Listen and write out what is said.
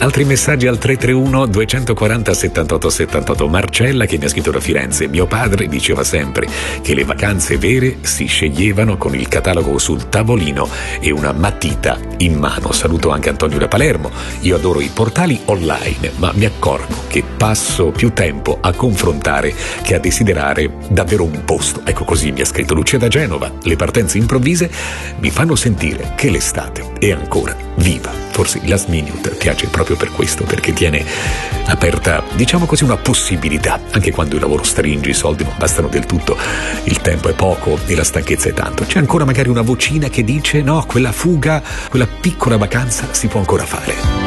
Altri messaggi al 331 240 78 78. Marcella, che mi ha scritto da Firenze: mio padre diceva sempre che le vacanze vere si sceglievano con il catalogo sul tavolino e una matita in mano. Saluto anche Antonio da Palermo. Io adoro i portali online, ma mi accorgo che passo più tempo a confrontare che a desiderare davvero un posto. Ecco, così mi ha scritto Lucia da Genova. Le partenze improvvise mi fanno sentire che l'estate è ancora viva. Forse Last Minute piace proprio per questo, perché tiene aperta, diciamo così, una possibilità. Anche quando il lavoro stringe, i soldi non bastano del tutto, il tempo è poco e la stanchezza è tanto, c'è ancora magari una vocina che dice: no, quella fuga, quella piccola vacanza si può ancora fare.